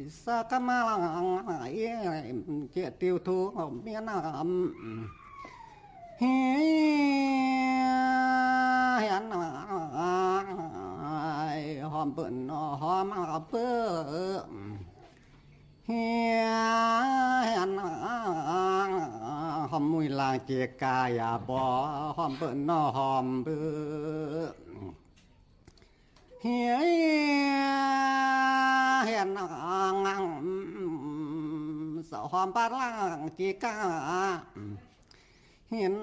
sa cam ai chia tiêu thu miền nam hiền hòm bận hòm bơ hiền hòm mùi làng chia cà ya bò hòm bận hòm bơ hiền hiền sợ hòm ba làng chia cà hiền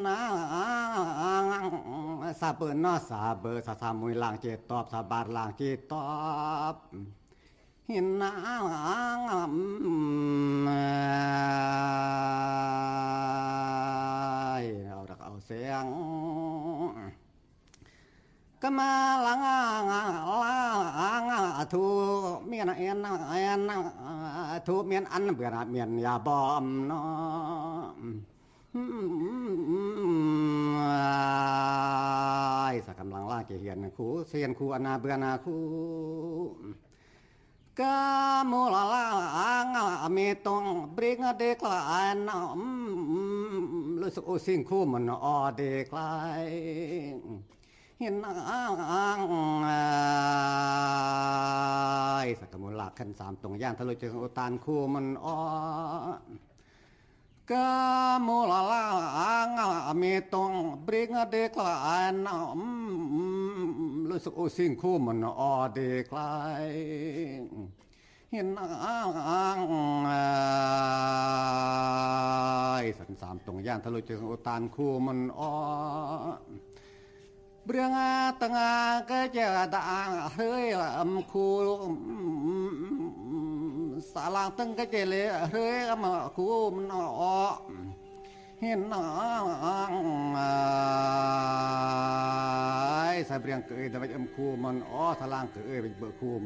sa bơ nó sa bơ sa mùi làng chia tọp sa ba làng chia tọp hiềnเอาดักเอาเสียงก็มาลังทูเมียนเอ็นทูเมียนอันเบื่อเมียนยาบอมเนาะสักกำลังล่าเกียนคู่เสียนคู่อนาเบื่อนาคู่ก็มูลลามีตรงบริงเด็กลายน้ำรู้สึกโอสิ่งคู่มันออเด็กลายเห็นสักกมูลลาขันสามตรงย่างทะลุจึงอุตานคู่มันออก็มูลลามีตรงบริงเด็กลายน้ำรู้สึกโอสิ่งคู่มันออเด็กลายเห็นสันสามตรงย่างทะลุจึงอุตานคู่มันออเรื่องตั้งก็จะด่าเฮ้ยคู่สาลางตั้งก็จะเลยเฮ้ยมาคู่มันออเห็นสายเรียงเกยแต่ไปคู่มันอ้อทลางเกยไปเบิกคู่